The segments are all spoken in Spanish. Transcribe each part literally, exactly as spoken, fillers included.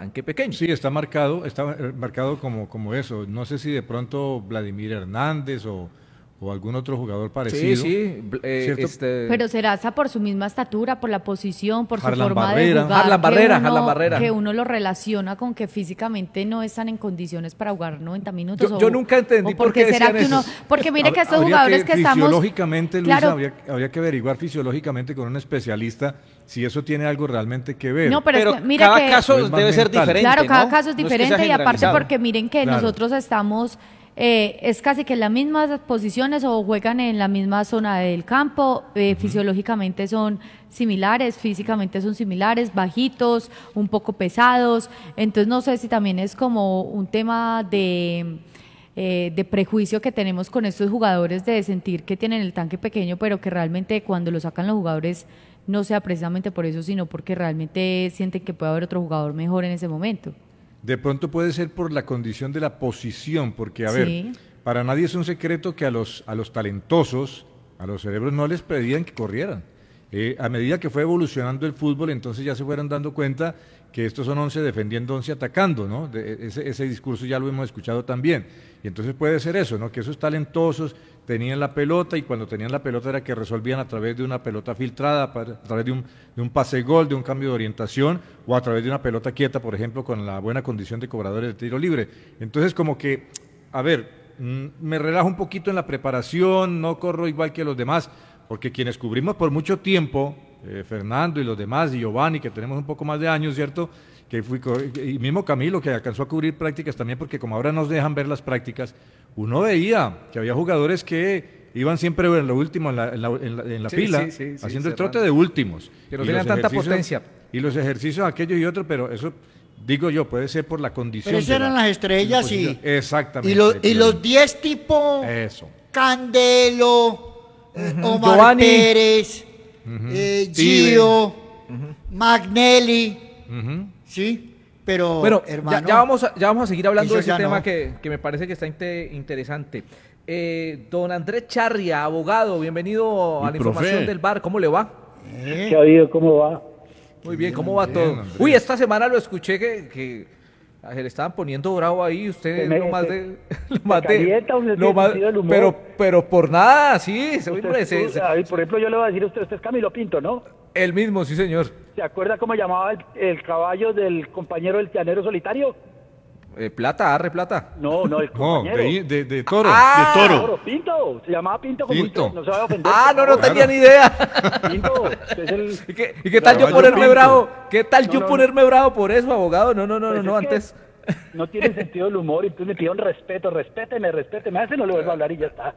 tanque pequeño. Sí, está marcado, está marcado como, como eso. No sé si de pronto Vladimir Hernández o, o algún otro jugador Sí, parecido. sí, eh, este... Pero será hasta por su misma estatura, por la posición, por Harlan su forma Barrera. de jugar, Harlan que Barrera, uno- Harlan Barrera. que uno lo relaciona con que físicamente no están en condiciones para jugar noventa minutos. Yo- o, yo nunca entendí o por porque qué será decían que uno, eso. porque mire que estos Habría jugadores que, estamos, fisiológicamente, Luisa, claro, habría, habría que averiguar fisiológicamente con un especialista si eso tiene algo realmente que ver. no, pero, Pero es que, mire cada que, caso Es más debe ser mental. diferente, claro, cada ¿no? caso es No que sea diferente y aparte generalizado. porque miren que Claro. nosotros estamos, eh, es casi que en las mismas posiciones o juegan en la misma zona del campo, eh, fisiológicamente son similares, físicamente son similares, bajitos, un poco pesados, entonces no sé si también es como un tema de... eh, de prejuicio que tenemos con estos jugadores de sentir que tienen el tanque pequeño, pero que realmente cuando lo sacan los jugadores no sea precisamente por eso, sino porque realmente sienten que puede haber otro jugador mejor en ese momento. De pronto puede ser por la condición de la posición, porque, a Sí. ver, para nadie es un secreto que a los, a los talentosos, a los cerebros no les pedían que corrieran. Eh, a medida que fue evolucionando el fútbol, entonces ya se fueron dando cuenta que estos son once defendiendo, once atacando, ¿no? De- ese, ese discurso ya lo hemos escuchado también. Y entonces puede ser eso, ¿no? Que esos talentosos tenían la pelota y cuando tenían la pelota era que resolvían a través de una pelota filtrada, a través de un, de un pase gol, de un cambio de orientación o a través de una pelota quieta, por ejemplo, con la buena condición de cobradores de tiro libre. Entonces como que, a ver, mm, me relajo un poquito en la preparación, no corro igual que los demás, porque quienes cubrimos por mucho tiempo, eh, Fernando y los demás, y Giovanni, que tenemos un poco más de años, ¿cierto?, que fui, co- y mismo Camilo, que alcanzó a cubrir prácticas también, porque como ahora nos dejan ver las prácticas, uno veía que había jugadores que iban siempre en lo último, en la, en la, en la- en la Sí, fila, sí, sí, sí, haciendo el cerrando. trote de últimos. Que no Y tenían los tanta ejercicios- potencia. Y los ejercicios aquellos y otros, pero eso, digo yo, puede ser por la condición. Pero esas de eran la- las estrellas de la y, posición. Exactamente. y, los, y pero- los diez tipo Eso. Candelo, eh, Omar Giovanni. Pérez, eh, Gio, Magnelli, Ujú. ¿sí? Pero, Bueno, hermano, ya, ya vamos a, ya vamos a seguir hablando eso de ese ya tema no. que, que me parece que está inte- interesante. Eh, don Andrés Charria, abogado, bienvenido a Mi la información profe. del bar. ¿Cómo le va? ¿eh? ¿Qué ha habido? ¿Cómo va? Muy bien, ¿cómo va bien, todo? Andrés. Uy, esta semana lo escuché que, que se le estaban poniendo bravo ahí, usted Se me- no más se- de... lo más de- calienta, usted lo tiene más- sentido del humor. pero, pero por nada, sí, se, Usted- hombre, se- usted- se- David, por ejemplo, yo le voy a decir a usted, usted es Camilo Pinto, ¿no? el mismo, sí señor. ¿Se acuerda cómo llamaba el, el caballo del compañero del llanero solitario? Eh, plata, arre plata. No, no, el No, compañero. de, de, de toro. Ah, De toro. Toro, Pinto, se llamaba Pinto como Pinto. usted, no se va a ofender. Ah, no, no por favor. tenía ni idea. Pinto, usted es el... ¿Y qué, y qué tal yo Caballo ponerme Pinto. bravo? ¿Qué tal No, yo no, no. ponerme bravo por eso, abogado? No, no, no, Pues no, no, es que antes... No tiene sentido el humor y entonces me pidieron respeto, respéteme, respéteme. A ese no le vuelvo a hablar y ya está.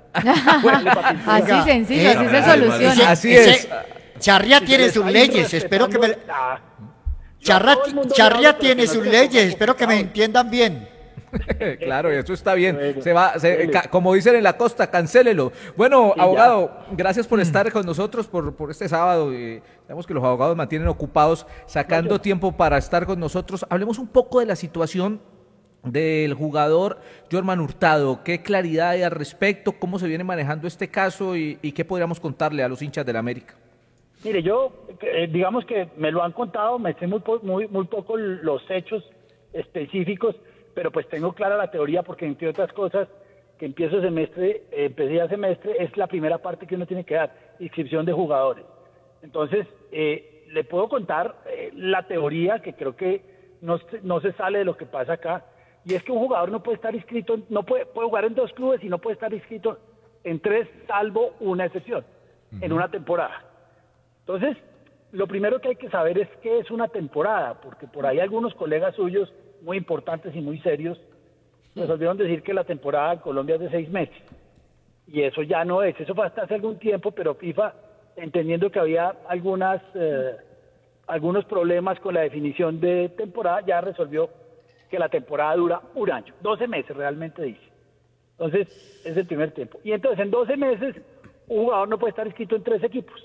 Así Oiga, sencillo, así se eh, soluciona. Ese- Así ese- es. Charria Si tiene se sus está leyes, espero que me... irrespetando, ah, Charra- todo el mundo Charria le habla, pero tiene que no sus se leyes, ponga espero que me complicado. entiendan bien. Claro, eso está bien. Bueno, Se va, se- dele. ca- como dicen en la costa, cancélelo. Bueno, Sí, ya. abogado, gracias por estar con nosotros por, por este sábado. Eh, Sabemos que los abogados mantienen ocupados, sacando No, yo- tiempo para estar con nosotros. Hablemos un poco de la situación del jugador Jorman Hurtado. ¿Qué claridad hay al respecto? ¿Cómo se viene manejando este caso? ¿Y, y qué podríamos contarle a los hinchas del América? Mire, yo, eh, digamos que me lo han contado, me sé muy, po- muy, muy poco los hechos específicos, pero pues tengo clara la teoría porque entre otras cosas, que empiezo semestre, eh, empecé a semestre, es la primera parte que uno tiene que dar, inscripción de jugadores. Entonces, eh, le puedo contar eh, la teoría que creo que no, se- no se sale de lo que pasa acá, y es que un jugador no puede estar inscrito, no puede, puede jugar en dos clubes y no puede estar inscrito en tres, salvo una excepción, en una temporada. Entonces, lo primero que hay que saber es qué es una temporada, porque por ahí algunos colegas suyos muy importantes y muy serios resolvieron decir que la temporada en Colombia es de seis meses. Y eso ya no es, eso fue hasta hace algún tiempo, pero FIFA, entendiendo que había algunas eh, algunos problemas con la definición de temporada, ya resolvió que la temporada dura un año, doce meses realmente dice. Entonces, es el primer tiempo. Y entonces, en doce meses, un jugador no puede estar inscrito en tres equipos,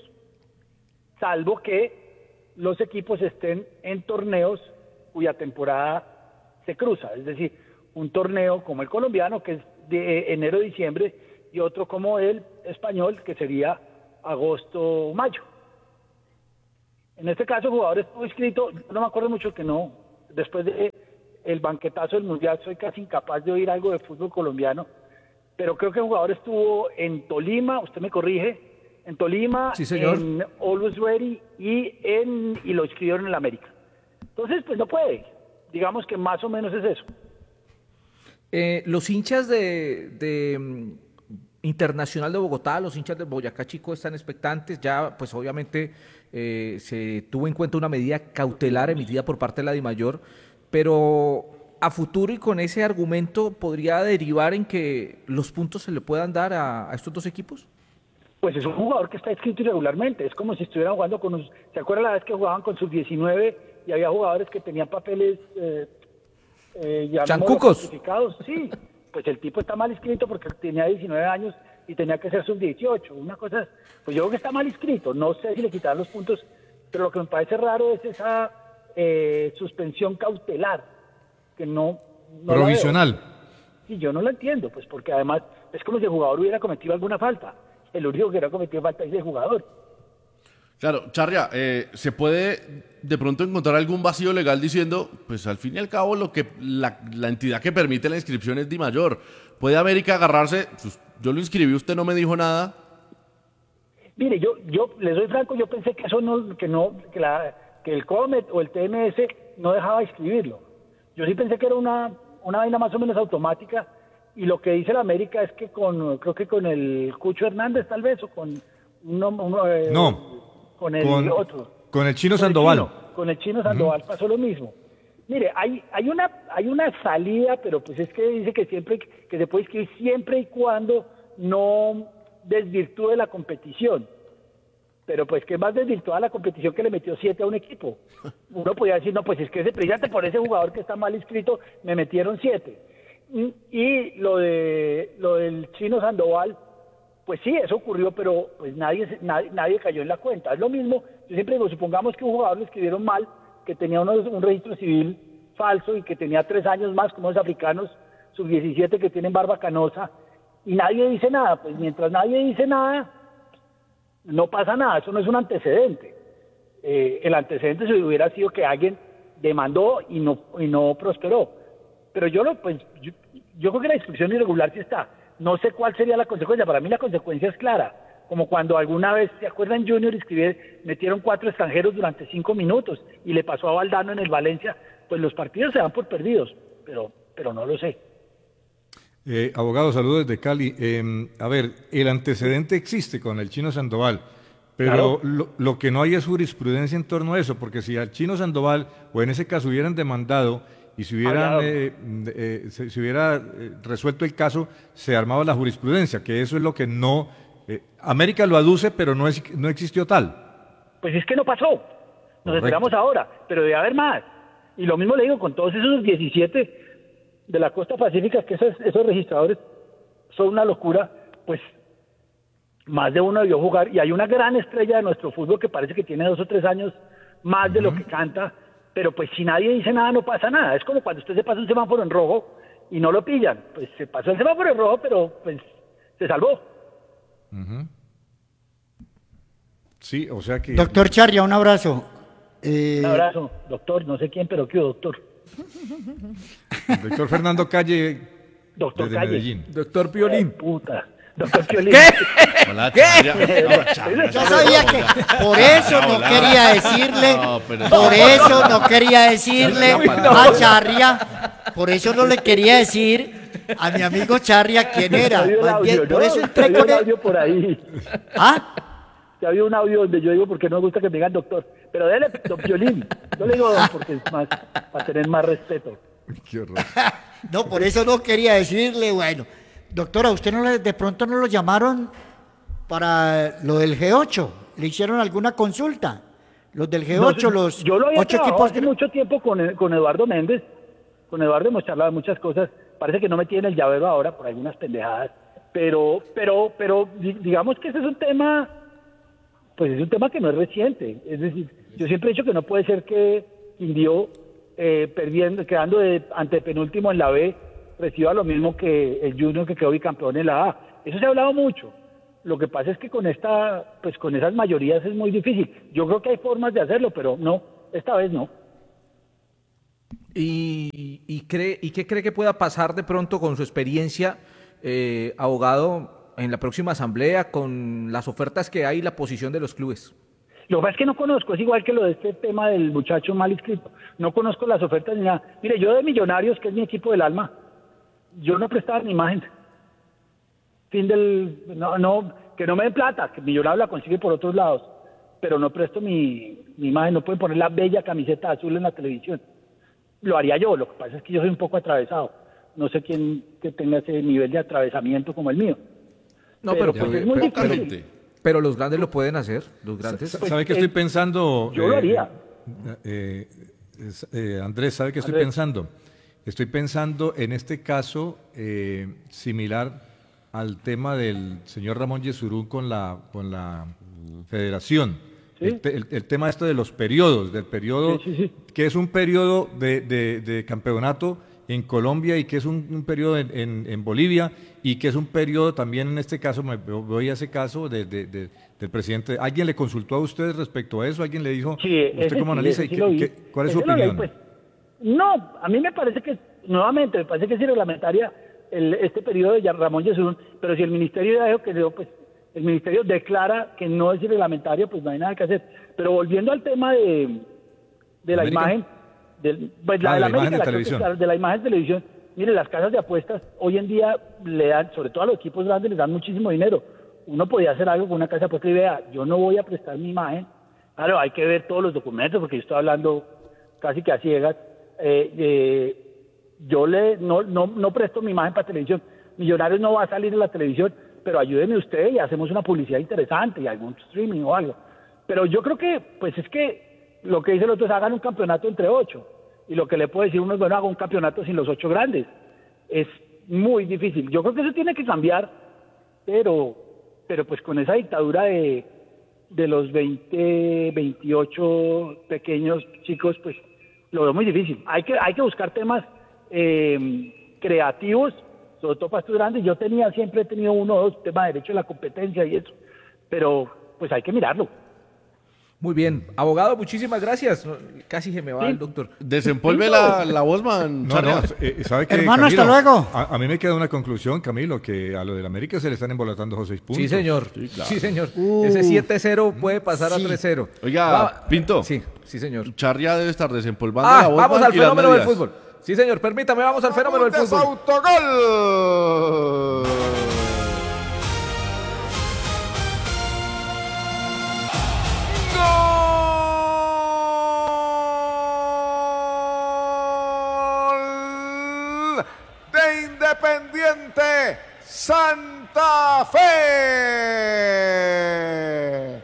salvo que los equipos estén en torneos cuya temporada se cruza, es decir, un torneo como el colombiano, que es de enero-diciembre, y otro como el español, que sería agosto-mayo. En este caso, el jugador estuvo inscrito, no me acuerdo mucho que no, después de el banquetazo del Mundial, soy casi incapaz de oír algo de fútbol colombiano, pero creo que el jugador estuvo en Tolima, usted me corrige, en Tolima, Sí, señor. en Always Ready y, en, y lo inscribieron en la América. Entonces, pues no puede. Digamos que más o menos es eso. Eh, los hinchas de, de mm, Internacional de Bogotá, los hinchas de Boyacá Chico están expectantes. Ya, pues obviamente eh, se tuvo en cuenta una medida cautelar emitida por parte de la DIMAYOR, pero a futuro y con ese argumento podría derivar en que los puntos se le puedan dar a, a estos dos equipos. Pues es un jugador que está inscrito irregularmente. Es como si estuvieran jugando con... Un, ¿se acuerdan la vez que jugaban con sus diecinueve y había jugadores que tenían papeles... Eh, eh, llamémoslo ¿Chancucos? falsificados? Sí, pues el tipo está mal inscrito porque tenía diecinueve años y tenía que ser sub dieciocho. Una cosa, pues yo creo que está mal inscrito. No sé si le quitaron los puntos, pero lo que me parece raro es esa eh, suspensión cautelar, que no... no la veo. Provisional. Sí, yo no lo entiendo, pues porque además es como si el jugador hubiera cometido alguna falta. El único que hubiera cometido falta es el jugador. Claro, Charria, eh, ¿se puede de pronto encontrar algún vacío legal diciendo, pues al fin y al cabo lo que la, la entidad que permite la inscripción es DIMAYOR? ¿Puede América agarrarse? Pues, yo lo inscribí, usted no me dijo nada. Mire, yo yo les doy franco, yo pensé que eso no, que no, que, la, que el COMET o el T M S no dejaba inscribirlo. Yo sí pensé que era una, una vaina más o menos automática, y lo que dice la América es que con, creo que con el Cucho Hernández tal vez, o con uno, uno, eh, No. con el Con, otro. con el Chino Con el Sandoval. Chino, con el Chino Sandoval pasó lo mismo. Mire, hay hay una hay una salida, pero pues es que dice que siempre que se puede inscribir siempre y cuando no desvirtúe la competición. Pero pues que más desvirtuada la competición que le metió siete a un equipo. Uno podía decir, no, pues es que ese, precisamente por ese jugador que está mal inscrito me metieron siete. Y, y lo de lo del Chino Sandoval, pues sí, eso ocurrió, pero pues nadie, nadie nadie cayó en la cuenta. Es lo mismo, yo siempre digo, supongamos que un jugador le escribieron mal, que tenía uno, un registro civil falso y que tenía tres años más, como los africanos sub diecisiete que tienen barba canosa, y nadie dice nada. Pues mientras nadie dice nada, no pasa nada, eso no es un antecedente. Eh, el antecedente si hubiera sido que alguien demandó y no y no prosperó. Pero yo lo pues yo, yo creo que la inscripción irregular sí está. No sé cuál sería la consecuencia. Para mí la consecuencia es clara. Como cuando alguna vez, ¿se acuerdan? Junior escribir, metieron cuatro extranjeros durante cinco minutos y le pasó a Valdano en el Valencia. Pues los partidos se dan por perdidos, pero pero no lo sé. Eh, abogado, saludos desde Cali. Eh, a ver, el antecedente existe con el Chino Sandoval, pero Claro. lo, lo que no hay es jurisprudencia en torno a eso, porque si al Chino Sandoval, o en ese caso hubieran demandado y si hubieran, Hablado. eh, eh, se, se hubiera eh, resuelto el caso, se armaba la jurisprudencia, que eso es lo que no... eh, América lo aduce, pero no, es, no existió tal. Pues es que no pasó. Nos Correcto. esperamos ahora, pero debe haber más. Y lo mismo le digo con todos esos diecisiete de la costa pacífica, que esos, esos registradores son una locura, pues más de uno debió jugar. Y hay una gran estrella de nuestro fútbol que parece que tiene dos o tres años más de lo que canta, pero pues si nadie dice nada no pasa nada. Es como cuando usted se pasa un semáforo en rojo y no lo pillan. Pues se pasó el semáforo en rojo, pero pues se salvó. Ujú. Sí, o sea que... Doctor Charria, un abrazo. Eh, Un abrazo, doctor, no sé quién, pero qué doctor. el doctor Fernando Calle, Doctor desde Calle. Medellín. Doctor Eh, Piolín. puta. Doctor Piolín. Hola, Charria. No, Charria, Yo Charria. sabía que por eso no Hola. quería decirle, No, pero- por eso no quería decirle Uy, no. a Charria, por eso no le quería decir a mi amigo Charria quién era. Se ha oído el Más bien, audio, por ¿no? eso Se ha entré oído con un él. audio por ahí. ¿Ah? Se había un audio donde yo digo porque no me gusta que me digan doctor. Pero dele, don Piolín. Yo le digo don porque es más, para tener más respeto. Qué horror. No, por eso no quería decirle, bueno. Doctora, ¿usted no le, de pronto no lo llamaron para lo del G ocho? ¿Le hicieron alguna consulta? Los del G ocho, No, los yo lo había ocho trabajado equipos... hace de- mucho tiempo con, con Eduardo Méndez. Con Eduardo hemos charlado de muchas cosas. Parece que no me tiene el llavero ahora por algunas pendejadas. Pero, pero, pero, di- digamos que ese es un tema, pues es un tema que no es reciente. Es decir, yo siempre he dicho que no puede ser que Quindío, eh, perdiendo, quedando de antepenúltimo en la B, reciba lo mismo que el Junior que quedó bicampeón en la A. Eso se ha hablado mucho. Lo que pasa es que con esta, pues con esas mayorías es muy difícil. Yo creo que hay formas de hacerlo, pero no, esta vez no. Y y, y, cree, ¿Y qué cree que pueda pasar de pronto con su experiencia, eh, abogado, en la próxima asamblea, con las ofertas que hay y la posición de los clubes? Lo que pasa es que no conozco, es igual que lo de este tema del muchacho mal inscrito. No conozco las ofertas ni nada. Mire, yo de Millonarios, que es mi equipo del alma, yo no prestaba ni imagen. Fin del... No, no, que no me den plata, que Millonarios la consigue por otros lados, pero no presto mi, mi imagen. No pueden poner la bella camiseta azul en la televisión. Lo haría yo, lo que pasa es que yo soy un poco atravesado. No sé quién que tenga ese nivel de atravesamiento como el mío. No, pero, pero pues, pero, es muy pero, difícil. pero, pero los grandes lo pueden hacer, los grandes. Pues, ¿Sabe qué eh, estoy pensando? yo lo haría. Eh, eh, eh, Andrés, ¿sabe qué estoy Andrés. pensando? Estoy pensando en este caso eh, similar al tema del señor Ramón Yesurún con la, con la federación. ¿Sí? El, te- el- el tema esto de los periodos, del periodo, Sí, sí, sí. que es un periodo de, de- de campeonato en Colombia y que es un, un periodo en, en- en Bolivia y que es un periodo también en este caso, me voy a ese caso de, de- de- del presidente. ¿Alguien le consultó a usted respecto a eso? ¿Alguien le dijo, Sí, usted ese cómo sí, analiza ese y sí qué- lo vi. qué- cuál es su Ese lo leí, opinión? pues. No, a mí me parece que, nuevamente, me parece que es irreglamentaria el, este periodo de ya- Ramón Yesurún, pero si el ministerio ya dijo que no, pues el ministerio declara que no es irreglamentario, pues no hay nada que hacer. Pero volviendo al tema de, de la ¿América? imagen, del, pues la Ah, de de la, la imagen América, de la creo que televisión. claro, de la imagen de televisión, mire, las casas de apuestas hoy en día le dan, sobre todo a los equipos grandes, les dan muchísimo dinero. Uno podía hacer algo con una casa de apuestas y vea, yo no voy a prestar mi imagen. Claro, hay que ver todos los documentos porque yo estoy hablando casi que a ciegas. Eh, eh, yo le no, no, no presto mi imagen para televisión. Millonarios no va a salir en la televisión, pero ayúdeme usted y hacemos una publicidad interesante y algún streaming o algo. Pero yo creo que, pues es que lo que dice el otro es hagan un campeonato entre ocho. Y lo que le puede decir uno es, bueno, haga un campeonato sin los ocho grandes. Es muy difícil. Yo creo que eso tiene que cambiar, pero, pero pues con esa dictadura de, de los veinte, veintiocho pequeños chicos, pues lo veo muy difícil. Hay que, hay que buscar temas eh, creativos, sobre todo para estos grandes. Yo tenía, siempre he tenido uno o dos temas de derecho a la competencia y eso, pero pues hay que mirarlo. Muy bien. Abogado, muchísimas gracias. No, Casi se me va Sí. el doctor. Desempolve la, la voz, man. No, Charria. no, eh, ¿sabe qué, Hermano, Camilo? hasta luego. A, a mí me queda una conclusión, Camilo, que a lo del América se le están embolatando los seis puntos. Sí, señor. Sí, claro. Sí, señor. Uh, Ese siete cero puede pasar sí. a tres cero. Oiga, Va- Pinto. Sí, sí, señor. Charria debe estar desempolvando Ah, la voz. vamos man, al y las fenómeno del medias. fútbol. Sí, señor. Permítame, vamos al fenómeno del fútbol. ¡Autogol! ¡Gol de Independiente Santa Fe!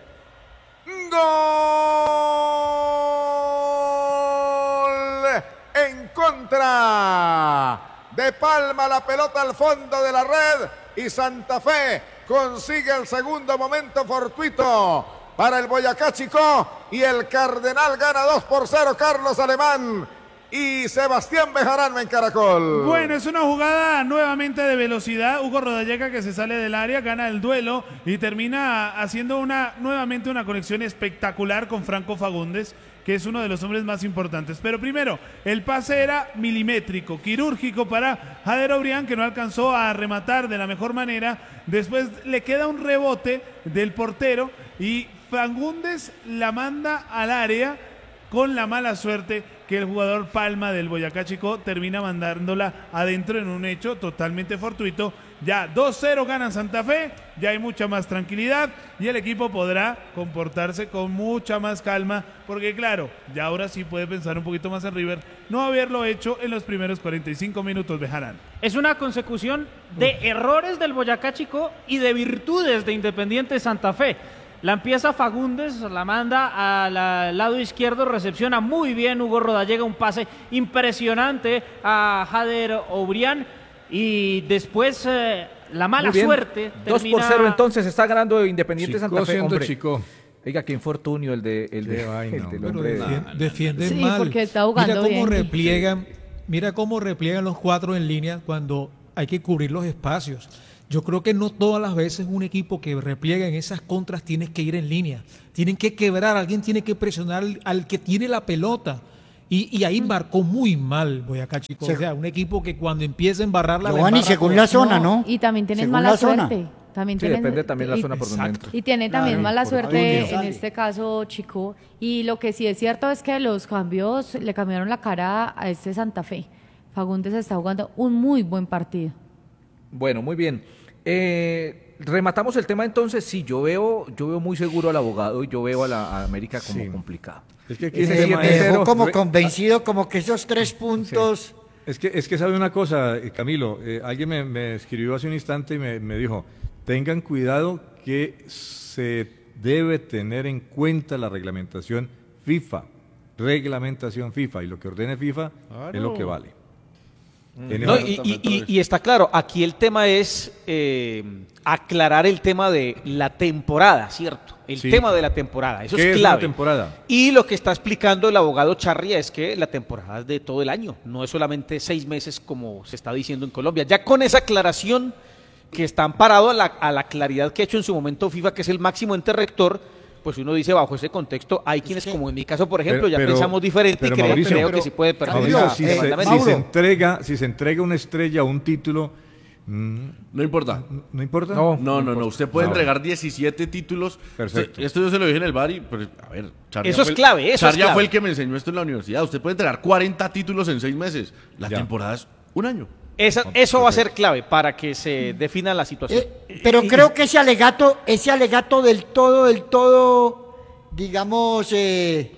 ¡Gol en contra! De Palma la pelota al fondo de la red y Santa Fe consigue el segundo momento fortuito para el Boyacá Chicó y el Cardenal gana dos por cero. Carlos Alemán y Sebastián Bejarano en Caracol. Bueno, es una jugada nuevamente de velocidad. Hugo Rodallega que se sale del área, gana el duelo y termina haciendo una nuevamente una conexión espectacular con Franco Fagundes, que es uno de los hombres más importantes. Pero primero, el pase era milimétrico, quirúrgico para Jader Obrián, que no alcanzó a rematar de la mejor manera. Después le queda un rebote del portero y Fagundes la manda al área con la mala suerte que el jugador Palma del Boyacá Chicó termina mandándola adentro en un hecho totalmente fortuito. Ya dos cero ganan Santa Fe, ya hay mucha más tranquilidad y el equipo podrá comportarse con mucha más calma, porque claro, ya ahora sí puede pensar un poquito más en River, no haberlo hecho en los primeros cuarenta y cinco minutos de Jarán. Es una consecución de errores del Boyacá Chicó y de virtudes de Independiente Santa Fe. La empieza Fagundes, la manda al lado izquierdo, recepciona muy bien Hugo Rodallega, un pase impresionante a Jader Obrián y después eh, la mala Muy bien. suerte dos termina... por cero entonces está ganando Independiente Chico Santa Fe. siendo Hombre. chico. Oiga, qué infortunio el de el Qué de, vaina, el del hombre. hombre de- Defien- defienden Sí, mal. porque está jugando mira cómo bien. repliegan, mira cómo repliegan los cuatro en línea cuando hay que cubrir los espacios. Yo creo que no todas las veces un equipo que repliega en esas contras tiene que ir en línea. Tienen que quebrar, alguien tiene que presionar al, al que tiene la pelota. Y, y ahí marcó muy mal Boyacá Chico. Se- O sea, un equipo que cuando empieza a embarrarla... la Giovanni, embarra según toda. la zona, ¿no? Y también tienen Según mala la zona. suerte. También Sí, tienen, depende también la y- zona por donde exacto. entre. Y tiene también Claro, mala por suerte ahí en sale. este caso, Chico. Y lo que sí es cierto es que los cambios le cambiaron la cara a este Santa Fe. Fagundes está jugando un muy buen partido. Bueno, muy bien. Eh, rematamos el tema entonces. Sí, yo veo, yo veo muy seguro al abogado y yo veo a la a América como Sí. complicado. Es que aquí Me, el tema me es- dejó como re- convencido, como que esos tres puntos... Es que, es que sabe una cosa, eh, Camilo, eh, alguien me, me escribió hace un instante y me, me dijo, tengan cuidado que se debe tener en cuenta la reglamentación FIFA, reglamentación FIFA, y lo que ordene FIFA es lo que vale. En No, el- y, y- y- y está claro, aquí el tema es eh, aclarar el tema de la temporada, ¿cierto? El Sí. tema de la temporada, eso ¿Qué es es una clave. temporada? Y lo que está explicando el abogado Charria es que la temporada es de todo el año, no es solamente seis meses como se está diciendo en Colombia. Ya con esa aclaración que está amparado a la, a la claridad que ha hecho en su momento FIFA, que es el máximo ente rector, pues uno dice, bajo ese contexto, hay quienes, que- como en mi caso, por ejemplo, Pero- ya pero- pensamos diferente pero y creo, Mauricio, creo que pero- sí puede perder Mauricio, esa- si, ese se, mandamiento. si se Mauro. entrega, si se entrega una estrella, un título, mm, No importa. ¿no importa? No. No, no, no. Usted puede Ah, entregar diecisiete títulos. Perfecto. Usted- esto yo se lo dije en el bar y, pues, a ver, Charlia Eso es fue el- clave, eso es Charlia clave. fue el que me enseñó esto en la universidad. Usted puede entregar cuarenta títulos en seis meses. La Ya. temporada es un año. Esa- eso va a ser clave para que se defina la situación. Eh, pero creo que ese alegato, ese alegato del todo, del todo, digamos, eh,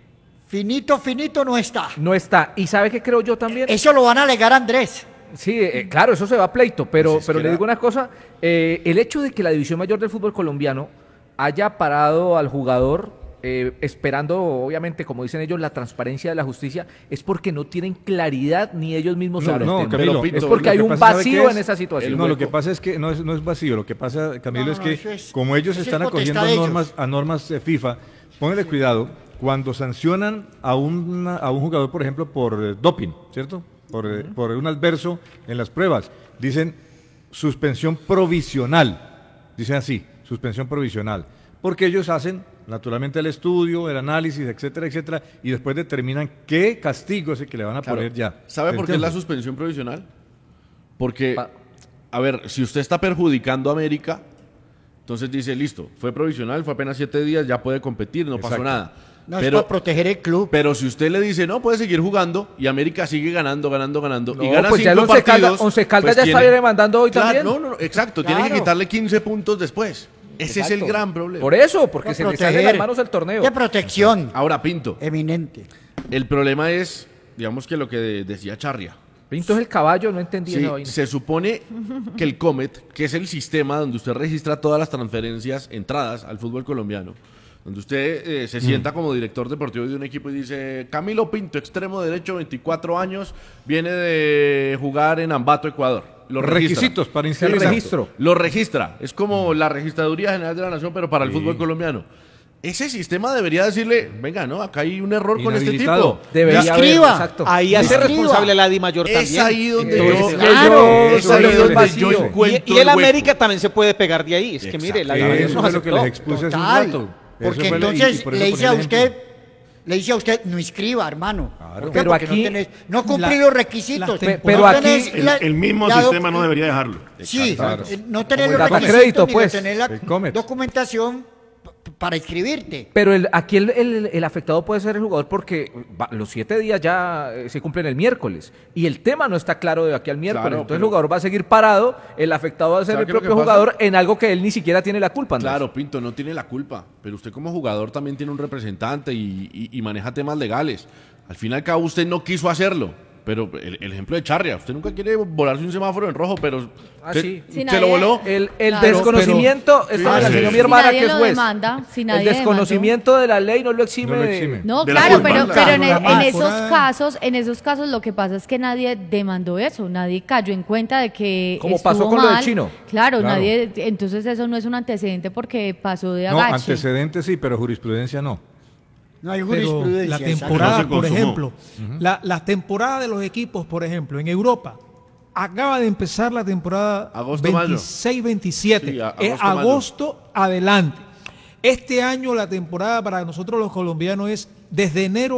finito, finito no está. No está. ¿Y sabe qué creo yo también? Eso lo van a alegar a Andrés. Sí, eh, claro, eso se va a pleito, pero, Pues es pero que le era- digo una cosa, eh, el hecho de que la división mayor del fútbol colombiano haya parado al jugador eh, esperando, obviamente, como dicen ellos, la transparencia de la justicia, es porque no tienen claridad ni ellos mismos No, sobre no, el tema. Camilo, Pero, es Pinto, porque lo hay que un pasa, ¿sabe vacío qué es? en esa situación. No, lo que pasa es que no es, no es vacío, lo que pasa, Camilo, No, es no, que eso es- como ellos eso es están potestad acogiendo a de ellos. normas, a normas de FIFA, póngale cuidado, cuando sancionan a, una- a un jugador, por ejemplo, por eh, doping, ¿cierto? Por, eh, por un adverso en las pruebas, dicen suspensión provisional, dicen así, suspensión provisional, porque ellos hacen naturalmente el estudio, el análisis, etcétera, etcétera, y después determinan qué castigo es el que le van a Claro. poner ya. ¿Sabe por qué es la ¿Entiende? suspensión provisional? Porque, Pa- a ver, si usted está perjudicando a América, entonces dice, listo, fue provisional, fue apenas siete días, ya puede competir, no pasó Exacto. nada. No es pero, para proteger el club. pero si usted le dice, no, puede seguir jugando, y América sigue ganando, ganando, ganando, y No, gana pues ya el cinco Once Caldas- partidos... Once Caldas pues ya tiene- está demandando hoy Claro, también. No, no, no, exacto, tiene que Claro. quitarle quince puntos después. Ese es el Exacto. gran problema. Por eso, porque Para se le sale de proteger. las manos el torneo. De protección Ahora, Pinto, eminente. el problema es, digamos que lo que de- decía Charria. Pinto es el caballo, no entendí Sí, esa vaina. se supone que el Comet, que es el sistema donde usted registra todas las transferencias, entradas al fútbol colombiano, donde usted eh, se sienta como director deportivo de un equipo y dice, Camilo Pinto, extremo derecho, veinticuatro años, viene de jugar en Ambato, Ecuador. Lo registra. Requisitos para El inscribirse. registro. Lo registra. Es como la Registraduría General de la Nación, pero para el Sí. fútbol colombiano. Ese sistema debería decirle, venga, no, acá hay un error con este Inhabilitado. tipo. Debería Ya haber, escriba. exacto. Ahí hace Escriba. responsable la Di Mayor Es también. ahí donde Entonces, yo, claro, es eso ahí es donde vacío. yo Y, encuentro y el hueco. América también se puede pegar de ahí. Es que mire, la Di Mayor Eso nos fue lo que les aceptó. expuse hace un Total. rato. Porque Eso fue lo- y- y entonces por eso le ponía dice a el ejemplo. usted, le dice a usted, no inscriba, hermano. Claro. ¿Por qué? Pero Porque aquí- no, tenés, no cumplí la- los requisitos. las Pe- temporadas- pero No aquí- tenés El, la- el mismo la doc- sistema no debería dejarlo. Sí, Claro. eh, no tener Como los el data requisitos crédito, ni pues. tener la El Comet. documentación p- para inscribirte. Pero el, aquí el, el- el afectado puede ser el jugador porque va- los siete días ya eh, se cumplen el miércoles y el tema no está claro de aquí al miércoles. Claro, Entonces pero- el jugador va a seguir parado, el afectado va a ser ¿Sabe el qué es lo propio que pasa? jugador en algo que él ni siquiera tiene la culpa. Andrés. Claro, Pinto, no tiene la culpa, pero usted como jugador también tiene un representante y, y- y maneja temas legales. Al fin y al cabo usted no quiso hacerlo, pero el, el ejemplo de Charria, usted nunca quiere volarse un semáforo en rojo, pero Ah, usted- sí. Si se nadie- lo voló. El, el Claro. desconocimiento, esto me la sí. enseñó mi Si hermana nadie que es lo juez. demanda, si el nadie desconocimiento de la ley no lo exime. No lo de- exime. No, De la claro, culpa. pero, pero en, Claro, en jamás. esos Fuera de- casos, en esos casos lo que pasa es que nadie demandó eso, nadie cayó en cuenta de que Como estuvo pasó con lo del mal. chino. Claro, Claro. nadie, entonces eso no es un antecedente porque pasó de No, agache. antecedentes sí, pero jurisprudencia no. No hay Pero jurisprudencia. la exacto. temporada, No se por consumó. ejemplo, la, la temporada de los equipos, por ejemplo, en Europa, acaba de empezar la temporada Agosto, mayo. veintiséis veintisiete. Sí, a- Es agosto, mayo. agosto adelante. Este año la temporada para nosotros los colombianos es desde enero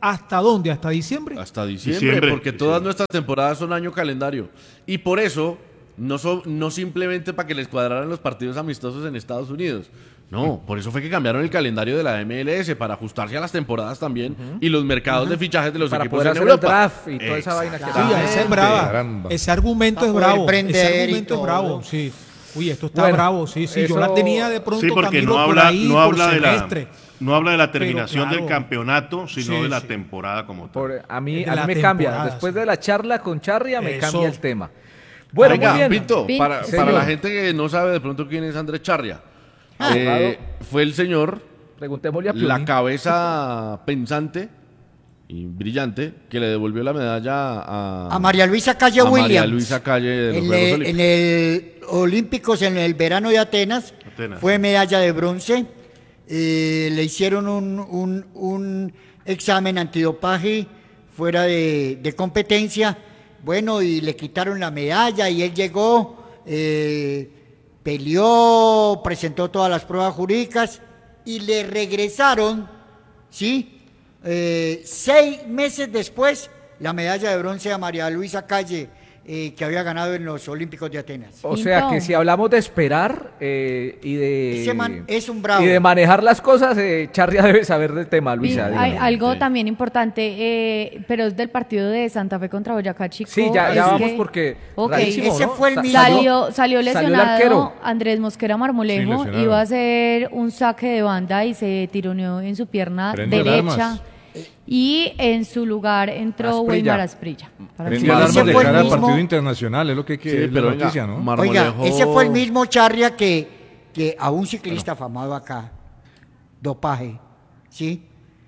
¿hasta dónde? ¿Hasta diciembre? Hasta diciembre, Diciembre, porque diciembre. todas nuestras temporadas son año calendario. Y por eso, no, son, no simplemente para que les cuadraran los partidos amistosos en Estados Unidos. No, por eso fue que cambiaron el calendario de la M L S, para ajustarse a las temporadas también uh-huh. y los mercados uh-huh. de fichajes de los para equipos poder en hacer Europa. El draft y toda esa vaina que Sí, esa es brava. Caramba. Ese argumento para es bravo. Ese argumento es bravo, sí. Uy, esto está bueno, bravo, sí, sí. eso... Yo la tenía de pronto sí, porque Camilo, no habla, por ahí, no por habla de la semestre. no habla de la terminación Pero, claro, del campeonato, sino sí, de la sí. temporada como tal. Por, a mí, De a mí la me cambia. temporada, Después sí. de la charla con Charria me Eso. cambia el tema. Bueno, Venga, muy bien. Pinto, Pin- para, Señor. para la gente que no sabe de pronto quién es Andrés Charria, Ah, eh, fue el señor, Preguntémosle a la Piolín. cabeza pensante y brillante que le devolvió la medalla a, A María Luisa Calle a Williams. María Luisa Calle de los En, Juegos el- Olímpicos. en el Olímpicos en el verano de Atenas, Atenas. fue medalla de bronce. Eh, le hicieron un, un- un examen antidopaje fuera de, de competencia. Bueno, y le quitaron la medalla y él llegó, eh, peleó, presentó todas las pruebas jurídicas y le regresaron, ¿sí? Eh, seis meses después, la medalla de bronce a María Luisa Calle, eh, que había ganado en los Olímpicos de Atenas. O sea Pinto. que si hablamos de esperar eh, y de Ese man es un bravo. y de manejar las cosas, eh, Charria debe saber del tema, Luisa. Hay dígame. algo Sí. también importante, eh, pero es del partido de Santa Fe contra Boyacá Chico. Sí, ya, ya es vamos que- porque Ok. rarísimo, Ese ¿no? fue el Sa- mismo. Salió, salió el lesionado arquero. Andrés Mosquera Marmolejo, Sí, lesionado. iba a hacer un saque de banda y se tironeó en su pierna Prende derecha alarmas. y en su lugar entró Asprilla. Weimar Asprilla. Para Prende que- Ese alarmas de fue el cara al mismo- partido internacional, es lo que, que Sí, es pero la venga, noticia, ¿no? Mar- Oiga, Marmolejo- ese fue el mismo Charria que, que a un ciclista afamado acá, dopaje, ¿sí?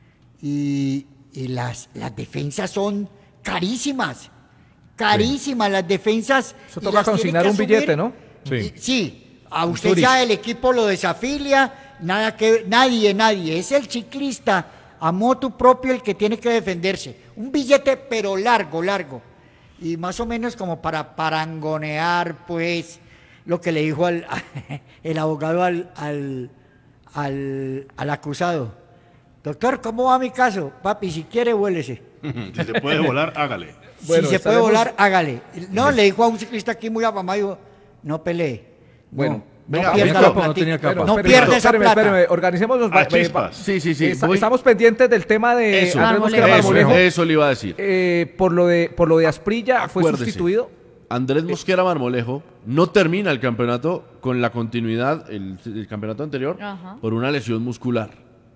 Y, y las, las defensas son carísimas, carísimas las defensas. Eso y toca las tiene consignar que un asumir. billete, ¿no? Sí. Y- sí, a usted Zurich. ya el equipo lo desafilia, nada que, nadie, nadie, es el ciclista a motu propio el que tiene que defenderse. Un billete pero largo, largo. Y más o menos como para parangonear, pues, lo que le dijo al, el abogado al, al, al, al acusado. Doctor, ¿cómo va mi caso? Papi, si quiere, vuélese. Si se puede volar, hágale. Bueno, si se puede estaremos- volar, hágale. No, le dijo a un ciclista aquí muy afamado, dijo, no pelee. Bueno, no, venga, no pierda ¿tenía la capa o no platica. tenía capa? Bueno, No espéreme, pierda esa espéreme, plata. espéreme, organicemos los... A eh, chispas. Sí, sí, sí. Esa- voy- Estamos pendientes del tema de Eso, Andrés Mosquera Marmolejo. eso, Marmolejo. eso le iba a decir. Eh, por lo de por lo de Asprilla fue Acuérdese, sustituido. Andrés Mosquera Marmolejo no termina el campeonato con la continuidad, el, el campeonato anterior, Ajá. por una lesión muscular.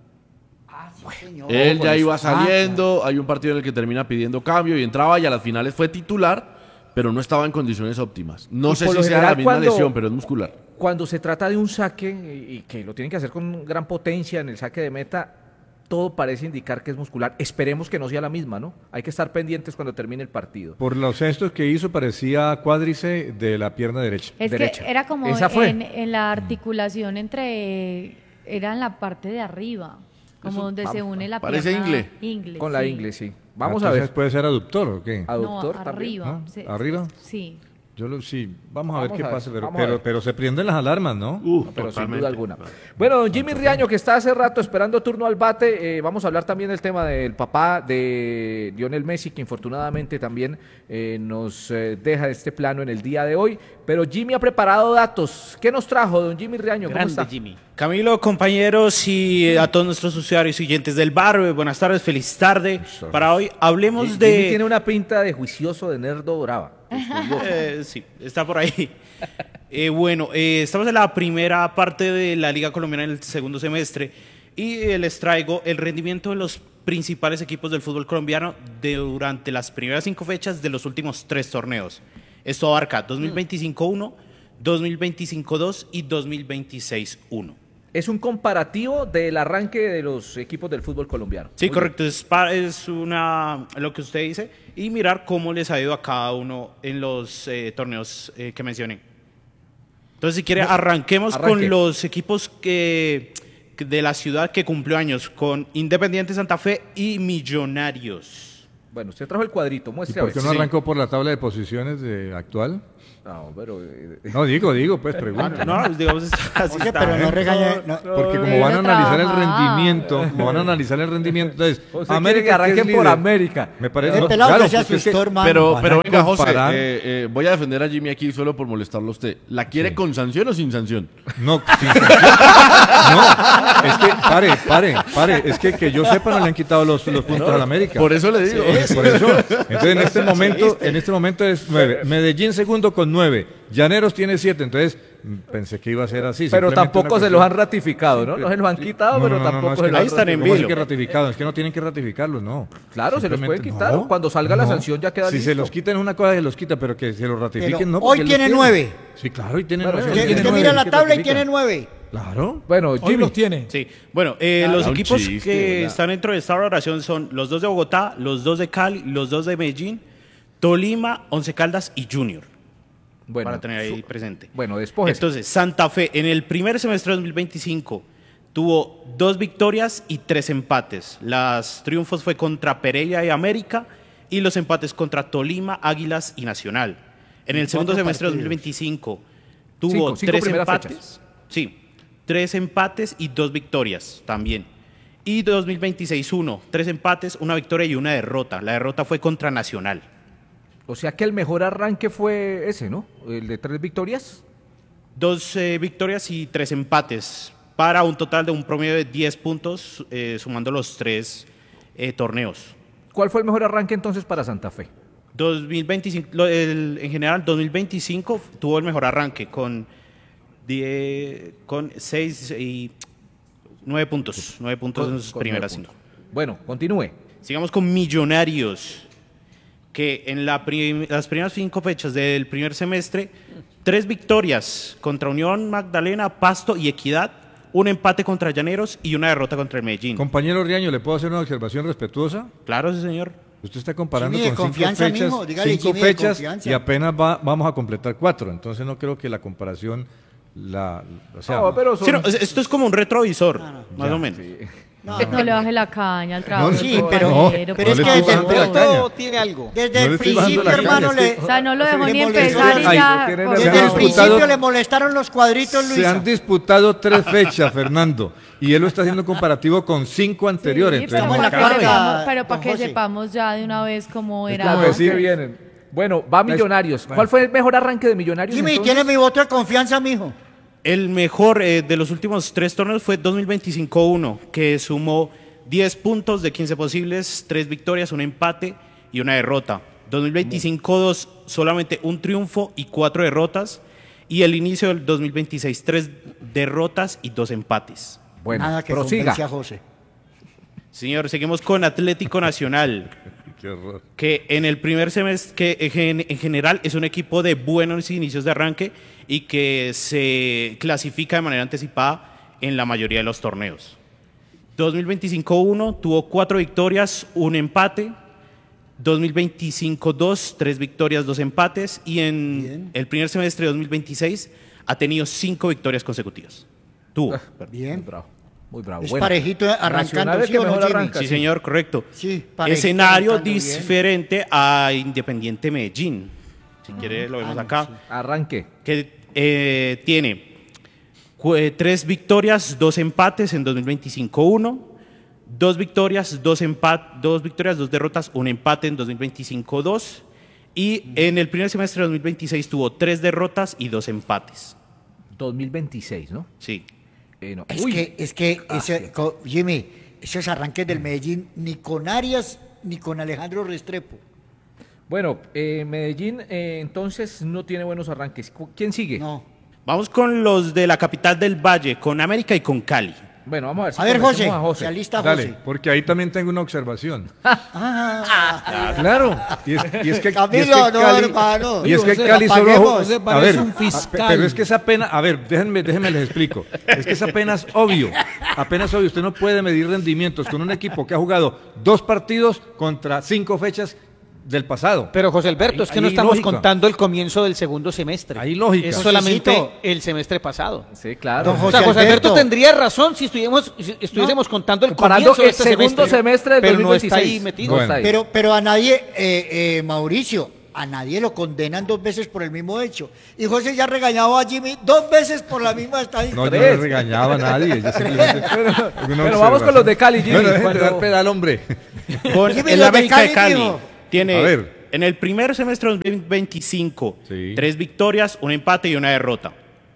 Señor, Él por ya eso. iba Ah, saliendo, hay un partido en el que termina pidiendo cambio y entraba y a las finales fue titular, pero no estaba en condiciones óptimas. No Y sé por si lo sea la general, misma cuando- lesión, pero es muscular. Cuando se trata de un saque y, y que lo tienen que hacer con gran potencia en el saque de meta, todo parece indicar que es muscular. Esperemos que no sea la misma, ¿no? Hay que estar pendientes cuando termine el partido. Por los gestos que hizo parecía cuádrice de la pierna derecha. Es derecha. que era como Esa fue. en, en la articulación entre, era en la parte de arriba, como Eso, donde pa- se une la parece pierna ingle. ingle, Con la sí. ingle, sí. Vamos a Entonces, ver. ¿puede ser aductor o qué? Aductor No, también, arriba. ¿no? se- ¿Arriba? Sí. Yo lo, sí, vamos a ver Vamos qué a ver, pasa, pero, vamos a pero, ver. pero se prenden las alarmas, ¿no? Uh, Pero sin totalmente. duda alguna. Bueno, don Jimmy Riaño, que está hace rato esperando turno al bate, eh, vamos a hablar también del tema del papá de Lionel Messi, que infortunadamente también eh, nos eh, deja de este plano en el día de hoy. Pero Jimmy ha preparado datos. ¿Qué nos trajo, don Jimmy Riaño? ¿Cómo Grande está? Jimmy. Camilo, compañeros y a todos nuestros usuarios y oyentes del bar, eh, buenas tardes, feliz tarde. Para hoy hablemos Jimmy de... tiene una pinta de juicioso, de nerdo brava. Eh, sí, está por ahí. Eh, bueno, eh, estamos en la primera parte de la Liga Colombiana en el segundo semestre y eh, les traigo el rendimiento de los principales equipos del fútbol colombiano de- durante las primeras cinco fechas de los últimos tres torneos. Esto abarca dos mil veinticinco uno, dos mil veinticinco dos y dos mil veintiséis uno. Es un comparativo del arranque de los equipos del fútbol colombiano. Sí, Muy correcto, es, pa- es una, lo que usted dice, y mirar cómo les ha ido a cada uno en los eh, torneos eh, que mencioné. Entonces, si quiere, arranquemos arranque. con los equipos que, que de la ciudad que cumplió años, con Independiente Santa Fe y Millonarios. Bueno, usted trajo el cuadrito, ¿Y muestre a por ver. qué no Sí. arrancó por la tabla de posiciones de actual? No, pero... eh, No, digo, digo, pues pregunto. No, digamos, así Oye, está. pero no regañe. no. Porque como Déjelo van a analizar el trabajar. rendimiento, como van a analizar el rendimiento, entonces, Usted quiere que arranquen es por líder. América. Me parece, Eh, no, pelado, claro, que se porque es que- asustó, hermano. Pero, van pero a venga, José, comparar- eh, eh, voy a defender a Jimmy aquí solo por molestarlo a usted. ¿La quiere Sí. con sanción o sin sanción? No, sin sanción. No, es que, pare, pare, pare, es que que yo sepa no le han quitado los, los puntos al América. Por eso le digo. Por eso. Entonces en este momento, en este momento es nueve. Medellín segundo con nueve. Llaneros tiene siete. Entonces mm, pensé que iba a ser así. Pero simplemente tampoco una se los han cuestión- ratificado, ¿no? No se los han quitado, No, pero no, no, tampoco no, es se que los ahí han están en ¿Cómo así vilo. que ratificados? Es que no tienen que ratificarlos, no. Claro, se los pueden Simplemente- quitar. no, Cuando salga la no. sanción ya queda Si listo. se los quitan una cosa, se los quita, pero que se los ratifiquen, Pero no. hoy porque tiene los nueve. Sí, claro, hoy tiene Bueno, nueve. hoy Usted, tiene usted nueve, mira ¿qué la tabla y ratifican? tiene nueve. Claro. Bueno, Hoy Jimmy. los tiene. Sí, bueno, eh, Ah, los un equipos chiste, que ¿verdad? están dentro de esta valoración son los dos de Bogotá, los dos de Cali, los dos de Medellín, Tolima, Once Caldas y Junior, Bueno, para tener ahí su- presente. Bueno, después. Entonces, Santa Fe en el primer semestre de dos mil veinticinco tuvo dos victorias y tres empates. Los triunfos fue contra Pereira y América y los empates contra Tolima, Águilas y Nacional. En el segundo cuatro semestre de partidos. dos mil veinticinco tuvo Cinco, cinco tres primeras empates. fechas. Sí, tres empates y dos victorias también. Y dos mil veintiséis, uno, tres empates, una victoria y una derrota. La derrota fue contra Nacional. O sea que el mejor arranque fue ese, ¿no? El de tres victorias. Dos eh, victorias y tres empates, para un total de un promedio de diez puntos, eh, sumando los tres eh, torneos. ¿Cuál fue el mejor arranque entonces para Santa Fe? dos mil veinticinco, lo- el- en general, dos mil veinticinco tuvo el mejor arranque con, die- con seis y nueve puntos. Nueve puntos Con- en sus con primeras nueve cinco. puntos. Bueno, continúe. Sigamos con Millonarios, que en la prim- las primeras cinco fechas del primer semestre, tres victorias contra Unión Magdalena, Pasto y Equidad, un empate contra Llaneros y una derrota contra el Medellín. Compañero Riaño, ¿le puedo hacer una observación respetuosa? Claro, sí, señor. Usted está comparando Jimmy, de con cinco confianza, fechas, mijo, dígale, cinco Jimmy, de fechas confianza. y apenas va- vamos a completar cuatro. Entonces no creo que la comparación, la, o sea, No, pero son- Sí, no, es- esto es como un retrovisor, más o menos. No, No le baje la caña al trabajo. No, sí, del pero- compañero, pero por es que no le desde estoy el bajando la punto- caña. Todo tiene algo. Desde No el le estoy bajando principio, la caña, hermano, es que- le, O sea, no lo dejó le ni molestó empezar y la- Ay, ya. quieren con- Se Desde han el disputado- principio le molestaron los cuadritos, se Luisa. han disputado tres fechas, Fernando, y él lo está haciendo comparativo con cinco anteriores. Sí, entonces pero no la para que cabe. cuarta, sepamos- pero para don que José. sepamos ya de una vez cómo Es era. como antes. decir- que vienen. Bueno, va Millonarios. ¿Cuál fue el mejor arranque de Millonarios? Jimmy, entonces? tiene mi voto de confianza, mijo. El mejor eh, de los últimos tres torneos fue dos mil veinticinco uno, que sumó diez puntos de quince posibles, tres victorias, un empate y una derrota. dos mil veinticinco dos, solamente un triunfo y cuatro derrotas. Y el inicio del dos mil veintiséis, tres derrotas y dos empates. Bueno, Nada que prosiga. convence a José. Señor, seguimos con Atlético Nacional, Qué horror. que en el primer semestre, que en gen- en general es un equipo de buenos inicios de arranque y que se clasifica de manera anticipada en la mayoría de los torneos. dos mil veinticinco uno tuvo cuatro victorias, un empate. dos mil veinticinco dos, tres victorias, dos empates. Y en Bien. el primer semestre de dos mil veintiséis ha tenido cinco victorias consecutivas. Tuvo. perdón. Bien. Muy bravo. Muy bravo. Es Bueno, parejito arrancando, Nacional es ¿sí que o no, mejor Jimmy? arranca. Sí, señor, correcto. Sí, parejito Escenario arrancando bien. diferente a Independiente Medellín. Si quiere, lo vemos Ah, acá. sí. Arranque. Que eh, tiene cu- eh, tres victorias, dos empates en dos mil veinticinco uno. Dos victorias, dos empat dos victorias, dos derrotas, un empate en dos mil veinticinco dos. Y en el primer semestre de dos mil veintiséis tuvo tres derrotas y dos empates. dos mil veintiséis, ¿no? Sí. Eh, no. Es Uy. que, es que ese, co- Jimmy, esos arranques del Medellín, ni con Arias, ni con Alejandro Restrepo. Bueno, eh, Medellín eh, entonces no tiene buenos arranques. Cu- ¿Quién sigue? No. Vamos con los de la capital del Valle, con América y con Cali. Bueno, vamos a ver si A ver, José, conocemos a se alista Dale, José. porque ahí también tengo una observación. Ah, Claro, y es, y es que, y es que Camilo, no, Cali, hermano. y es que José, Cali solo apaguemos. jugó- José a parece ver, un a- fiscal. pero es que es apenas, a ver, déjenme, déjenme les explico. Es que es apenas obvio, apenas obvio. Usted no puede medir rendimientos con un equipo que ha jugado dos partidos contra cinco fechas del pasado. Pero José Alberto, Ahí- es que no ahí estamos lógica. contando el comienzo del segundo semestre. Hay lógica. Es Josecito. solamente el semestre pasado. Sí, claro. Don O José sea, José Alberto Alberto. tendría razón si estuviésemos, si estuviésemos contando el Comparando comienzo de el este segundo semestre, semestre del pero no dos mil está ahí veintiséis. metido. No Bueno. está ahí. Pero, pero a nadie, eh, eh, Mauricio, a nadie lo condenan dos veces por el mismo hecho. Y José ya regañaba a Jimmy dos veces por la misma estadística. No, yo no le regañaba a nadie. yo simplemente- alguna Pero vamos con los de Cali, Jimmy. Bueno, dejen de cuando- dar pedal, hombre. Con Jimmy, el los de América de Cali, Cali mijo. tiene A ver. en el primer semestre de dos mil veinticinco Sí. tres victorias, un empate y una derrota.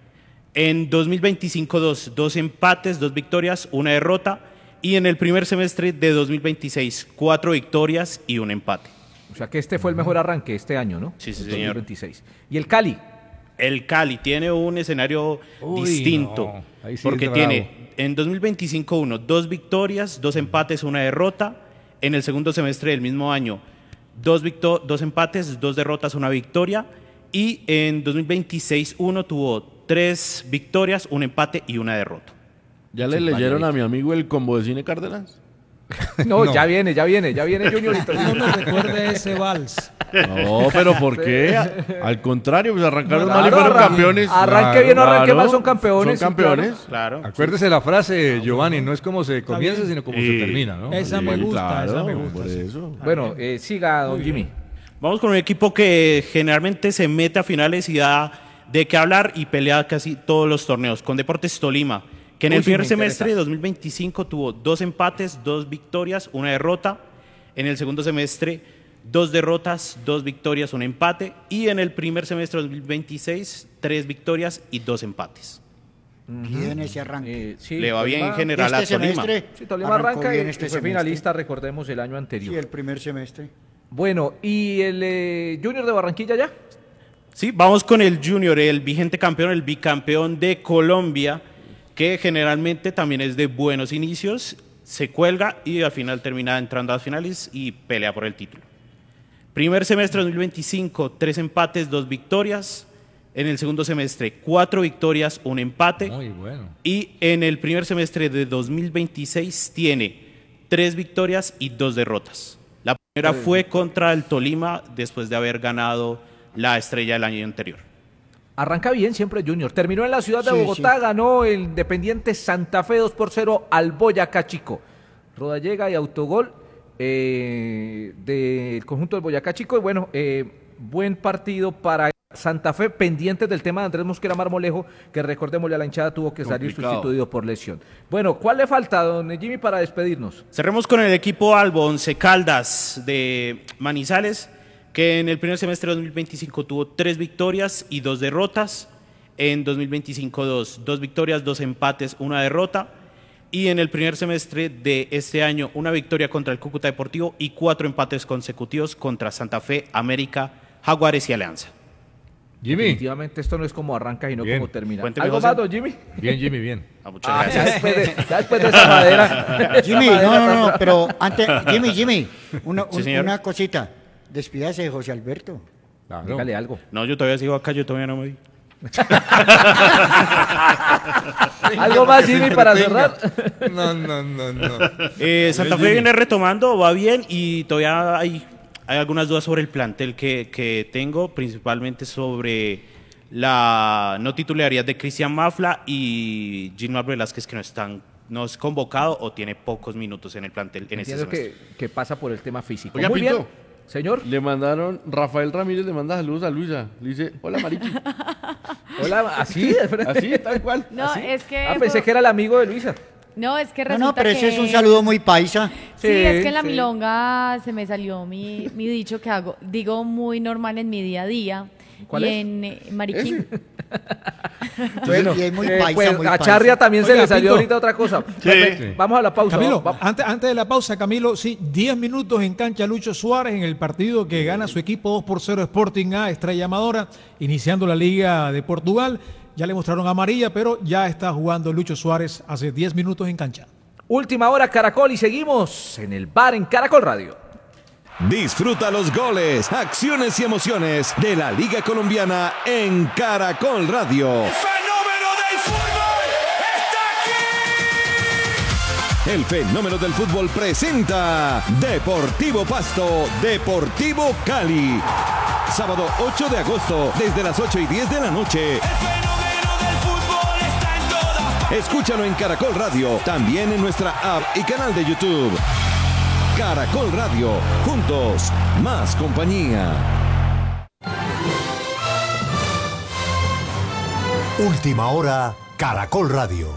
En dos mil veinticinco dos, dos empates, dos victorias, una derrota. Y en el primer semestre de dos mil veintiséis cuatro victorias y un empate. O sea que este fue el mejor arranque este año, ¿no? Sí, sí, El señor. dos mil veintiséis. ¿Y el Cali? El Cali tiene un escenario Uy, distinto, no. Ahí sí porque es tiene en dos mil veinticinco uno, dos victorias, dos empates, una derrota. En el segundo semestre del mismo año, dos, victo- dos empates, dos derrotas, una victoria. Y en dos mil veintiséis uno tuvo tres victorias, un empate y una derrota. ¿Ya le leyeron a mi amigo el combo de cine Cárdenas? No, No. ya viene, ya viene, ya viene Junior. No me recuerde ese vals. No, pero ¿por qué? Al contrario, pues arrancaron mal y Claro, fueron arran- campeones. Arranque bien o arranque Claro, mal, son campeones. Son sí, claro. campeones. Claro. Acuérdese la frase, Giovanni, no es como se comienza, bien. sino como Sí. se termina, ¿no? Esa me Sí, gusta, claro, esa me gusta. por sí. eso. Bueno, eh, siga, don Jimmy. Vamos con un equipo que generalmente se mete a finales y da de qué hablar y pelea casi todos los torneos, con Deportes Tolima, que en Uy, el sí, me primer semestre de interesa. dos mil veinticinco tuvo dos empates, dos victorias, una derrota. En el segundo semestre, dos derrotas, dos victorias, un empate. Y en el primer semestre de dos mil veintiséis, tres victorias y dos empates. Bien ese arranque. Eh, sí, Le va bien en Tolima- general Este a Tolima. semestre Sí, Tolima arrancó arranca y, bien y este fue semestre. finalista, recordemos, el año anterior. Sí, el primer semestre. Bueno, ¿y el eh, Junior de Barranquilla ya? Sí, vamos con el Junior, el vigente campeón, el bicampeón de Colombia, que generalmente también es de buenos inicios, se cuelga y al final termina entrando a las finales y pelea por el título. Primer semestre de dos mil veinticinco, tres empates, dos victorias. En el segundo semestre, cuatro victorias, un empate. Muy bueno. Y en el primer semestre de dos mil veintiséis tiene tres victorias y dos derrotas. La primera fue contra el Tolima después de haber ganado la Estrella el año anterior. Arranca bien siempre Junior. Terminó en la ciudad de Sí, Bogotá, sí. ganó el Independiente Santa Fe dos por cero al Boyacá Chico. Rodallega y autogol eh, del conjunto del Boyacá Chico. Y bueno, eh, buen partido para Santa Fe, pendientes del tema de Andrés Mosquera Marmolejo, que recordémosle a la hinchada tuvo que salir Complicado. sustituido por lesión. Bueno, ¿cuál le falta, don Jimmy, para despedirnos? Cerremos con el equipo Albo, Once Caldas de Manizales, que en el primer semestre de dos mil veinticinco tuvo tres victorias y dos derrotas. En dos mil veinticinco, dos, dos victorias, dos empates, una derrota. Y en el primer semestre de este año, una victoria contra el Cúcuta Deportivo y cuatro empates consecutivos contra Santa Fe, América, Jaguares y Alianza. Jimmy. Definitivamente esto no es como arranca y no Bien. como termina. Cuénteme, ¿Algo José. más, don Jimmy? Bien, Jimmy, bien. Ah, muchas Ah, ya gracias. después de, ya después de esa madera. Jimmy, esa no, madera no, no, tan- pero antes, Jimmy, Jimmy, una, Sí, un- señor. una cosita. Despídase de José Alberto. Claro. Dígale algo. No, yo todavía sigo acá, yo todavía no me vi. ¿Algo más, Que se Jimmy, para entretenga. cerrar? No, no, no, no. Eh, Santa Fe viene retomando, va bien y todavía hay, hay algunas dudas sobre el plantel que, que tengo, principalmente sobre la no titularidad de Cristian Mafla y Gilmar Velázquez, que no están no es convocado o tiene pocos minutos en el plantel en este Entiendo semestre. que, que pasa por el tema físico. Oiga, Muy Pinto. bien, señor. Le mandaron, Rafael Ramírez le manda saludos a Luisa. Le dice, hola Marichi. Hola, así, de frente. Así, tal cual. No, es que... Ah, pensé que era el amigo de Luisa. No, es que No, resulta no, pero ese que- es un saludo muy paisa. Sí, Sí, es que en la sí. milonga se me salió mi, mi dicho que hago, digo muy normal en mi día a día. ¿Cuál y es? en eh, Mariquín. Bueno, y es muy Eh, paisa, pues muy a paisa. Charria también se Oiga, le salió Pinto. ahorita otra cosa. Ve- ve- Vamos a la pausa. Camilo, va- va- antes, antes de la pausa, Camilo, sí, diez minutos en cancha Lucho Suárez en el partido que gana su equipo dos por cero Sporting A, Estrella Amadora, iniciando la Liga de Portugal. Ya le mostraron amarilla, pero ya está jugando Lucho Suárez hace diez minutos en cancha. Última hora, Caracol, y seguimos en el bar en Caracol Radio. Disfruta los goles, acciones y emociones de la Liga Colombiana en Caracol Radio. ¡Fenómeno del fútbol! ¡Está aquí! el fenómeno del fútbol presenta Deportivo Pasto, Deportivo Cali. Sábado ocho de agosto, desde las ocho y diez de la noche. Escúchalo en Caracol Radio, también en nuestra app y canal de YouTube. Caracol Radio, juntos, más compañía. Última hora, Caracol Radio.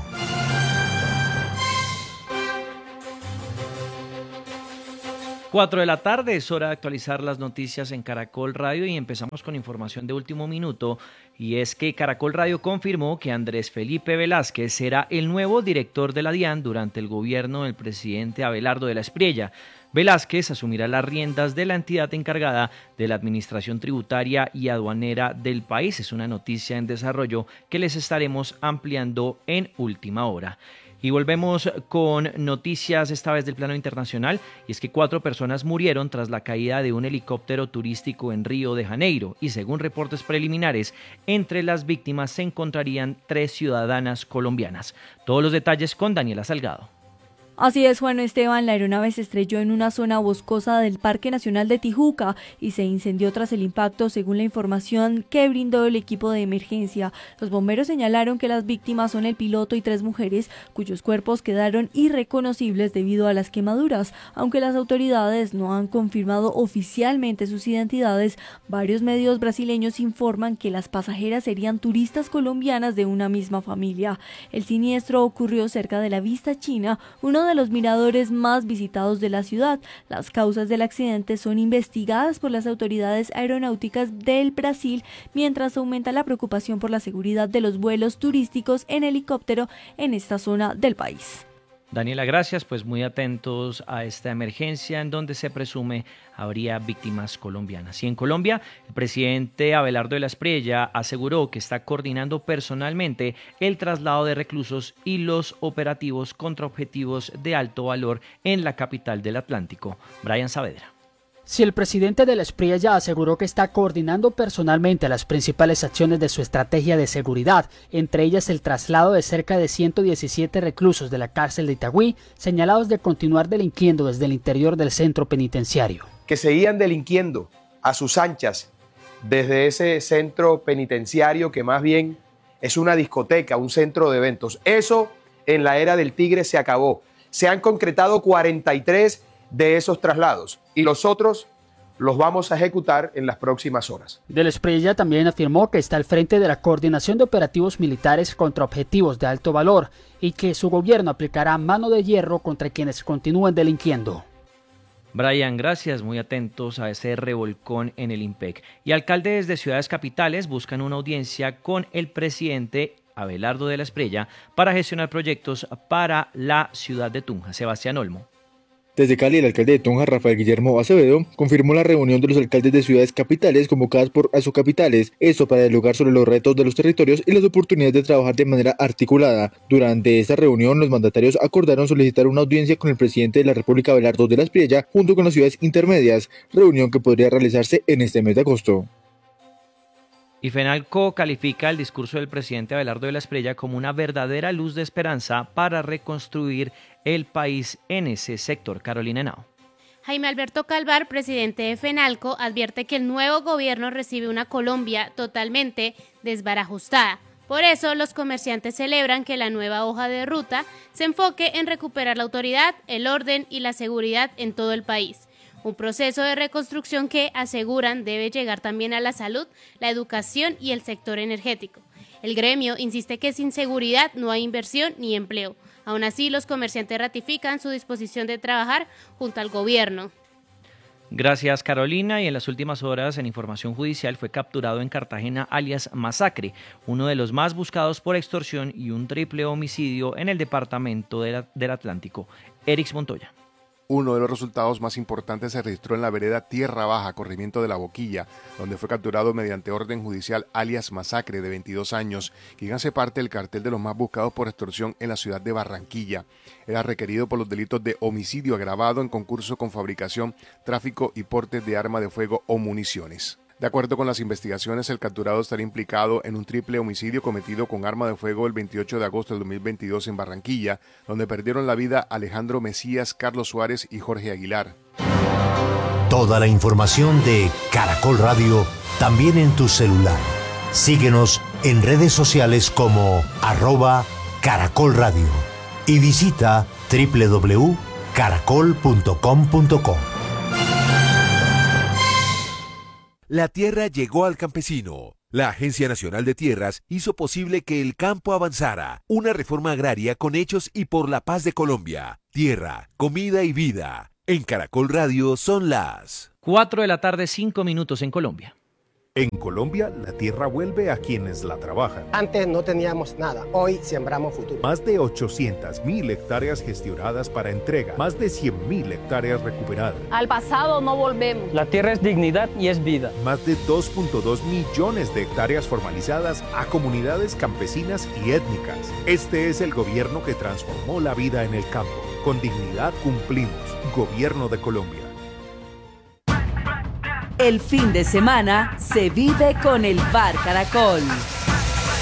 Cuatro de la tarde, es hora de actualizar las noticias en Caracol Radio y empezamos con información de último minuto, y es que Caracol Radio confirmó que Andrés Felipe Velázquez será el nuevo director de la DIAN durante el gobierno del presidente Abelardo de la Espriella. Velázquez asumirá las riendas de la entidad encargada de la administración tributaria y aduanera del país. Es una noticia en desarrollo que les estaremos ampliando en última hora. Y volvemos con noticias esta vez del plano internacional, y es que cuatro personas murieron tras la caída de un helicóptero turístico en Río de Janeiro, y según reportes preliminares, entre las víctimas se encontrarían tres ciudadanas colombianas. Todos los detalles con Daniela Salgado. Así es, Juan Esteban, la aeronave se estrelló en una zona boscosa del Parque Nacional de Tijuca y se incendió tras el impacto, según la información que brindó el equipo de emergencia. Los bomberos señalaron que las víctimas son el piloto y tres mujeres, cuyos cuerpos quedaron irreconocibles debido a las quemaduras. Aunque las autoridades no han confirmado oficialmente sus identidades, varios medios brasileños informan que las pasajeras serían turistas colombianas de una misma familia. El siniestro ocurrió cerca de la Vista China, uno de de los miradores más visitados de la ciudad. Las causas del accidente son investigadas por las autoridades aeronáuticas del Brasil, mientras aumenta la preocupación por la seguridad de los vuelos turísticos en helicóptero en esta zona del país. Daniela, gracias, pues muy atentos a esta emergencia en donde se presume habría víctimas colombianas. Y en Colombia, el presidente Abelardo de la Espriella aseguró que está coordinando personalmente el traslado de reclusos y los operativos contra objetivos de alto valor en la capital del Atlántico. Brian Saavedra. Si el presidente de la Espriella aseguró que está coordinando personalmente las principales acciones de su estrategia de seguridad, entre ellas el traslado de cerca de ciento diecisiete reclusos de la cárcel de Itagüí, señalados de continuar delinquiendo desde el interior del centro penitenciario. Que seguían delinquiendo a sus anchas desde ese centro penitenciario que más bien es una discoteca, un centro de eventos. Eso en la era del Tigre se acabó. Se han concretado cuarenta y tres de esos traslados y los otros los vamos a ejecutar en las próximas horas. De la Espriella también afirmó que está al frente de la coordinación de operativos militares contra objetivos de alto valor y que su gobierno aplicará mano de hierro contra quienes continúen delinquiendo. Brian, gracias, muy atentos a ese revolcón en el IMPEC. Y alcaldes de ciudades capitales buscan una audiencia con el presidente Abelardo de la Espriella para gestionar proyectos para la ciudad de Tunja. Sebastián Olmo. Desde Cali, el alcalde de Tunja, Rafael Guillermo Acevedo, confirmó la reunión de los alcaldes de ciudades capitales convocadas por Asocapitales, esto para dialogar sobre los retos de los territorios y las oportunidades de trabajar de manera articulada. Durante esta reunión, los mandatarios acordaron solicitar una audiencia con el presidente de la República, Abelardo de la Espriella, junto con las ciudades intermedias, reunión que podría realizarse en este mes de agosto. Y FENALCO califica el discurso del presidente Abelardo de la Espriella como una verdadera luz de esperanza para reconstruir el país en ese sector. Carolina Henao. Jaime Alberto Calvar, presidente de FENALCO, advierte que el nuevo gobierno recibe una Colombia totalmente desbarajustada. Por eso, los comerciantes celebran que la nueva hoja de ruta se enfoque en recuperar la autoridad, el orden y la seguridad en todo el país. Un proceso de reconstrucción que, aseguran, debe llegar también a la salud, la educación y el sector energético. El gremio insiste que sin seguridad no hay inversión ni empleo. Aún así, los comerciantes ratifican su disposición de trabajar junto al gobierno. Gracias, Carolina. Y en las últimas horas, en información judicial, fue capturado en Cartagena alias Masacre, uno de los más buscados por extorsión y un triple homicidio en el departamento de la, del Atlántico. Erix Montoya. Uno de los resultados más importantes se registró en la vereda Tierra Baja, corregimiento de La Boquilla, donde fue capturado mediante orden judicial alias Masacre, de veintidós años, quien hace parte del cartel de los más buscados por extorsión en la ciudad de Barranquilla. Era requerido por los delitos de homicidio agravado en concurso con fabricación, tráfico y porte de arma de fuego o municiones. De acuerdo con las investigaciones, el capturado estaría implicado en un triple homicidio cometido con arma de fuego el veintiocho de agosto del dos mil veintidós en Barranquilla, donde perdieron la vida Alejandro Mesías, Carlos Suárez y Jorge Aguilar. Toda la información de Caracol Radio también en tu celular. Síguenos en redes sociales como arroba Caracol Radio y visita doble u doble u doble u punto caracol punto com punto co. La tierra llegó al campesino. La Agencia Nacional de Tierras hizo posible que el campo avanzara. Una reforma agraria con hechos y por la paz de Colombia. Tierra, comida y vida. En Caracol Radio son las cuatro de la tarde, cinco minutos en Colombia. En Colombia, la tierra vuelve a quienes la trabajan. Antes no teníamos nada, hoy sembramos futuro. Más de ochocientas mil hectáreas gestionadas para entrega, más de cien mil hectáreas recuperadas. Al pasado no volvemos. La tierra es dignidad y es vida. Más de dos punto dos millones de hectáreas formalizadas a comunidades campesinas y étnicas. Este es el gobierno que transformó la vida en el campo. Con dignidad cumplimos. Gobierno de Colombia. El fin de semana se vive con el Bar Caracol.